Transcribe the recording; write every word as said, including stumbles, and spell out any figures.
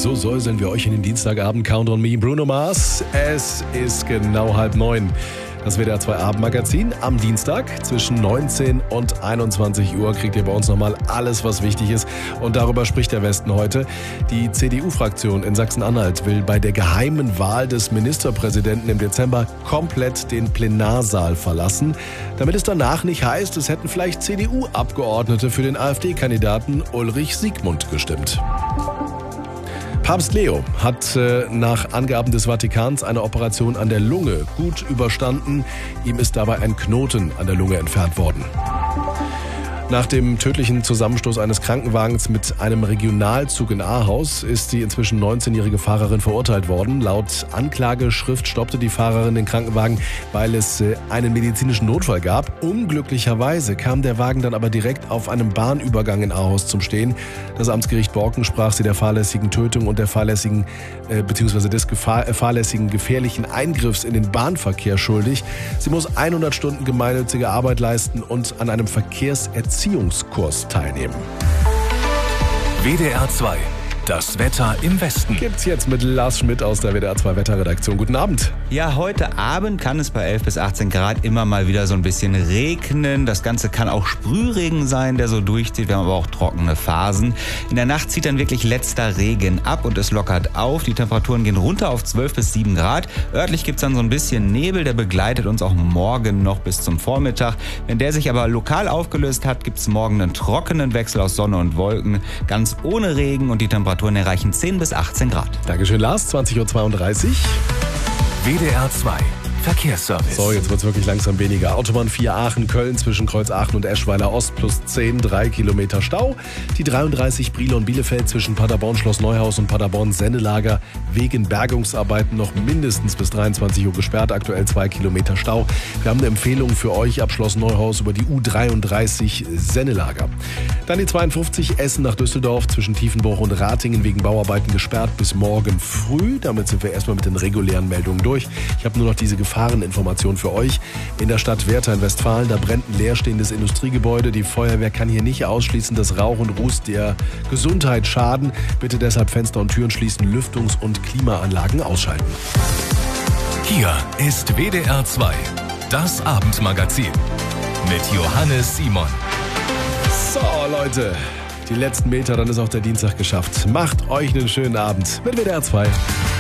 So säuseln wir euch in den Dienstagabend. Count on me, Bruno Mars. Es ist genau halb neun. Das W D R zwei Abendmagazin am Dienstag zwischen neunzehn und einundzwanzig Uhr kriegt ihr bei uns nochmal alles, was wichtig ist. Und darüber spricht der Westen heute. Die C D U-Fraktion in Sachsen-Anhalt will bei der geheimen Wahl des Ministerpräsidenten im Dezember komplett den Plenarsaal verlassen, damit es danach nicht heißt, es hätten vielleicht C D U-Abgeordnete für den AfD-Kandidaten Ulrich Siegmund gestimmt. Papst Leo hat äh, nach Angaben des Vatikans eine Operation an der Lunge gut überstanden. Ihm ist dabei ein Knoten an der Lunge entfernt worden. Nach dem tödlichen Zusammenstoß eines Krankenwagens mit einem Regionalzug in Ahaus ist die inzwischen neunzehnjährige Fahrerin verurteilt worden. Laut Anklageschrift stoppte die Fahrerin den Krankenwagen, weil es einen medizinischen Notfall gab. Unglücklicherweise kam der Wagen dann aber direkt auf einem Bahnübergang in Ahaus zum Stehen. Das Amtsgericht Borken sprach sie der fahrlässigen Tötung und der fahrlässigen äh, bzw. des Gefahr, äh, fahrlässigen gefährlichen Eingriffs in den Bahnverkehr schuldig. Sie muss hundert Stunden gemeinnützige Arbeit leisten und an einem Verkehrserziehungskurs teilnehmen. W D R zwei. Das Wetter im Westen. Gibt's jetzt mit Lars Schmidt aus der W D R zwei Wetterredaktion. Guten Abend. Ja, heute Abend kann es bei elf bis achtzehn Grad immer mal wieder so ein bisschen regnen. Das Ganze kann auch Sprühregen sein, der so durchzieht. Wir haben aber auch trockene Phasen. In der Nacht zieht dann wirklich letzter Regen ab und es lockert auf. Die Temperaturen gehen runter auf zwölf bis sieben Grad. Örtlich gibt's dann so ein bisschen Nebel, der begleitet uns auch morgen noch bis zum Vormittag. Wenn der sich aber lokal aufgelöst hat, gibt's morgen einen trockenen Wechsel aus Sonne und Wolken. Ganz ohne Regen und die Temperaturen erreichen zehn bis achtzehn Grad. Dankeschön, Lars. zwanzig Uhr zweiunddreißig. W D R zwei. Verkehrsservice. So, jetzt wird es wirklich langsam weniger. Autobahn vier Aachen-Köln zwischen Kreuz Aachen und Eschweiler Ost plus zehn, drei Kilometer Stau. Die dreiunddreißig Brilon-Bielefeld zwischen Paderborn-Schloss Neuhaus und Paderborn-Sennelager wegen Bergungsarbeiten noch mindestens bis dreiundzwanzig Uhr gesperrt. Aktuell zwei Kilometer Stau. Wir haben eine Empfehlung für euch ab Schloss Neuhaus über die U dreiunddreißig Sennelager. Dann die zweiundfünfzig Essen nach Düsseldorf zwischen Tiefenbruch und Ratingen wegen Bauarbeiten gesperrt bis morgen früh. Damit sind wir erstmal mit den regulären Meldungen durch. Ich habe nur noch diese Gefahreninformation für euch. In der Stadt Werther in Westfalen, da brennt ein leerstehendes Industriegebäude. Die Feuerwehr kann hier nicht ausschließen, dass Rauch und Ruß der Gesundheit schaden. Bitte deshalb Fenster und Türen schließen, Lüftungs- und Klimaanlagen ausschalten. Hier ist W D R zwei, das Abendmagazin mit Johannes Simon. So, Leute, die letzten Meter, dann ist auch der Dienstag geschafft. Macht euch einen schönen Abend mit W D R zwei.